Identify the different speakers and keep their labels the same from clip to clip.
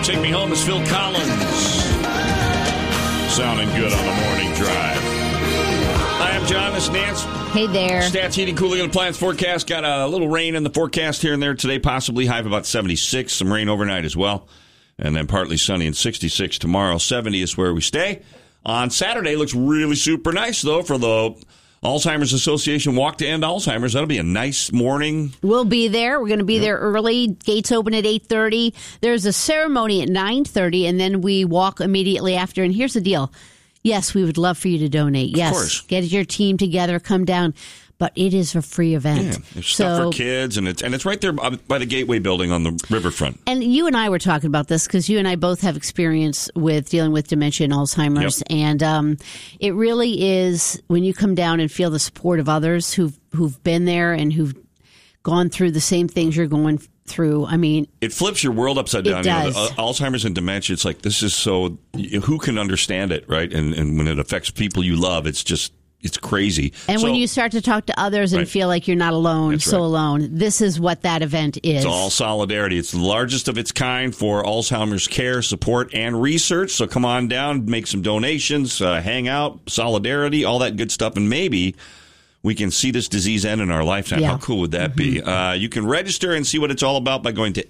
Speaker 1: Take Me Home is Phil Collins. Sounding good on the morning drive. Hi, I'm John. This is Nance.
Speaker 2: Hey there.
Speaker 1: Stats, heating, cooling, and appliance forecast. Got a little rain in the forecast here and there today, possibly. High of about 76. Some rain overnight as well. And then partly sunny and 66 tomorrow. 70 is where we stay. On Saturday, looks really super nice, though, for the Alzheimer's Association Walk to End Alzheimer's. That'll be a nice morning.
Speaker 2: We'll be there. We're going to be there early. Gates open at 8:30. There's a ceremony at 9:30, and then we walk immediately after. And here's the deal. Yes, we would love for you to donate. Yes,
Speaker 1: of course.
Speaker 2: Get your team together, come down. But it is a free event.
Speaker 1: Yeah, there's stuff for kids, and it's right there by the Gateway Building on the riverfront.
Speaker 2: And you and I were talking about this because you and I both have experience with dealing with dementia and Alzheimer's.
Speaker 1: Yep.
Speaker 2: And it really is when you come down and feel the support of others who've been there and who've gone through the same things you're going through. I mean,
Speaker 1: it flips your world upside down.
Speaker 2: It does.
Speaker 1: Alzheimer's and dementia, it's like, this is so, who can understand it, right? And when it affects people you love, it's crazy.
Speaker 2: And when you start to talk to others and feel like you're not alone, alone, this is what that event is.
Speaker 1: It's all solidarity. It's the largest of its kind for Alzheimer's care, support, and research. So come on down, make some donations, hang out, solidarity, all that good stuff. And maybe we can see this disease end in our lifetime.
Speaker 2: Yeah.
Speaker 1: How cool would that be? You can register and see what it's all about by going to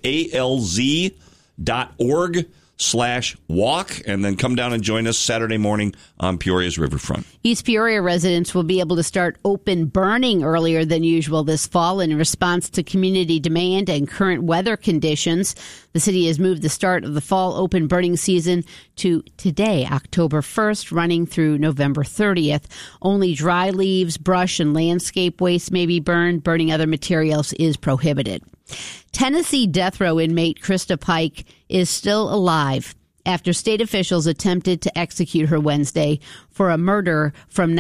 Speaker 1: alz.org/walk, and then come down and join us Saturday morning on Peoria's riverfront.
Speaker 2: East Peoria residents will be able to start open burning earlier than usual this fall in response to community demand and current weather conditions. The city has moved the start of the fall open burning season to today, October 1st, running through November 30th. Only dry leaves, brush, and landscape waste may be burned. Burning other materials is prohibited. Tennessee death row inmate Krista Pike is still alive after state officials attempted to execute her Wednesday for a murder from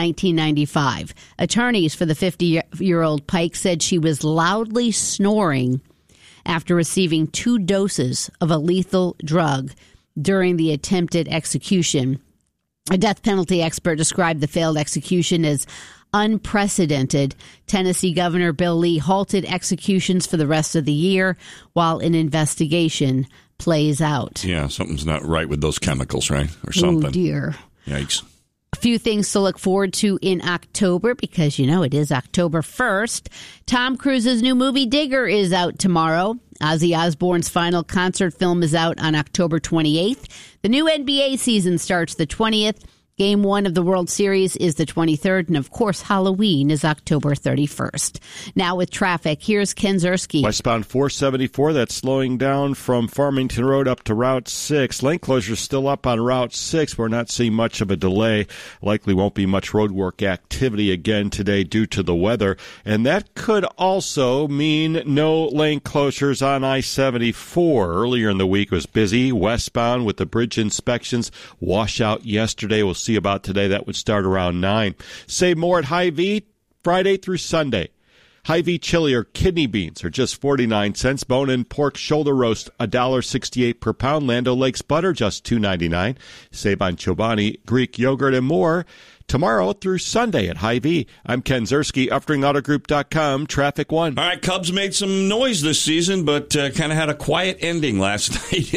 Speaker 2: 1995. Attorneys for the 50-year-old Pike said she was loudly snoring after receiving 2 doses of a lethal drug during the attempted execution. A death penalty expert described the failed execution as unprecedented. Tennessee Governor Bill Lee halted executions for the rest of the year while an investigation plays out.
Speaker 1: Yeah, something's not right with those chemicals, right? Or something.
Speaker 2: Oh, dear.
Speaker 1: Yikes.
Speaker 2: A few things to look forward to in October because, it is October 1st. Tom Cruise's new movie Digger is out tomorrow. Ozzy Osbourne's final concert film is out on October 28th. The new NBA season starts the 20th. Game 1 of the World Series is the 23rd, and of course, Halloween is October 31st. Now with traffic, here's Ken Zerski.
Speaker 3: Westbound 474, that's slowing down from Farmington Road up to Route 6. Lane closure's still up on Route 6. We're not seeing much of a delay. Likely won't be much roadwork activity again today due to the weather. And that could also mean no lane closures on I-74. Earlier in the week was busy westbound with the bridge inspections. Washout yesterday. We'll see about today. That would start around 9. Save more at Hy-Vee Friday through Sunday. Hy-Vee chili or kidney beans are just 49 cents. Bone-in pork shoulder roast, $1.68 per pound. Land O'Lakes butter, just $2.99. Save on Chobani Greek yogurt and more tomorrow through Sunday at Hy-Vee. I'm Ken Zerski, UpteringAutoGroup.com, Traffic 1.
Speaker 1: All right, Cubs made some noise this season, but kind of had a quiet ending last night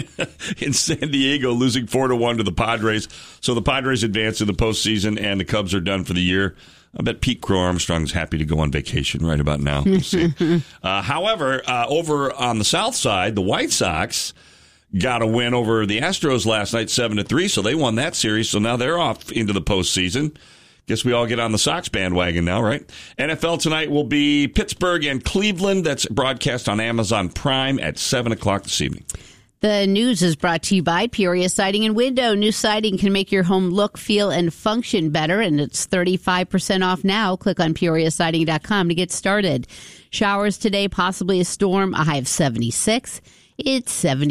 Speaker 1: in San Diego, losing 4-1 to the Padres. So the Padres advance to the postseason, and the Cubs are done for the year. I bet Pete Crow Armstrong's happy to go on vacation right about now. We'll see. However, over on the south side, the White Sox got a win over the Astros last night, 7-3, so they won that series. So now they're off into the postseason. Guess we all get on the Sox bandwagon now, right? NFL tonight will be Pittsburgh and Cleveland. That's broadcast on Amazon Prime at 7 o'clock this evening.
Speaker 2: The news is brought to you by Peoria Siding and Window. New siding can make your home look, feel, and function better, and it's 35% off now. Click on PeoriaSiding.com to get started. Showers today, possibly a storm, a high of 76. It's 70.